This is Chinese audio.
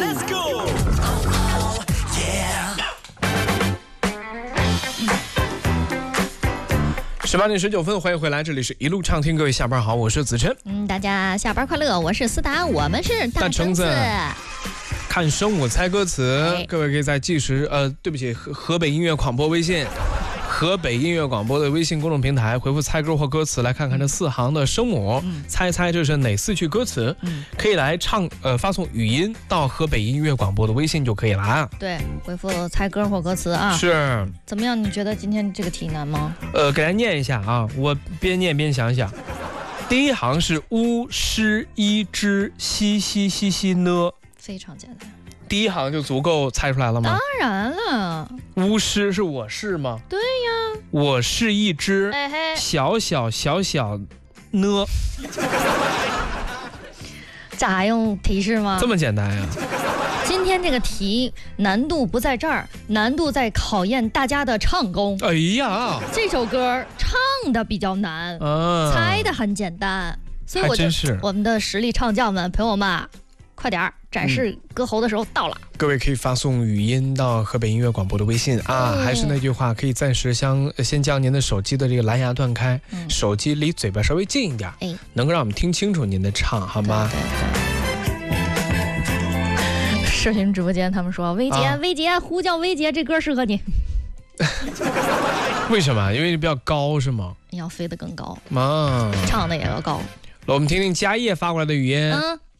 Let's go。18:19，欢迎回来，这里是一路畅听，各位下班好，我是子琛。 大家下班快乐，我是思达，我们是大橙子。 看生物猜歌词，各位可以在河北音乐广播微信。河北音乐广播的微信公众平台回复猜歌或歌词，来看看这4行的声母，猜猜这是哪4句歌词，可以来发送语音到河北音乐广播的微信就可以了啊。 对，回复猜歌或歌词啊。 是。怎么样？你觉得今天这个题难吗？ 给大家念一下啊，我边念边想想。第一行是乌诗一之西西西西呢， 非常简单。 第一行就足够猜出来了吗？ 当然了。 巫师是我是吗？ 对呀。 我是一只小小呢。 咋用提示吗？ 这么简单呀？ 今天这个题难度不在这儿，难度在考验大家的唱功。 哎呀， 这首歌唱的比较难，猜的很简单，所以我们的实力唱将们朋友们，快点展示歌喉的时候到了。 各位可以发送语音到河北音乐广播的微信啊，还是那句话，可以暂时先将您的手机的这个蓝牙断开，手机离嘴巴稍微近一点，能够让我们听清楚您的唱，好吗？ 对。视频直播间他们说，薇姐呼叫薇姐，这歌适合你。 为什么？因为比较高是吗？ 要飞得更高， 唱的也要高。 我们听听嘉业发过来的语音。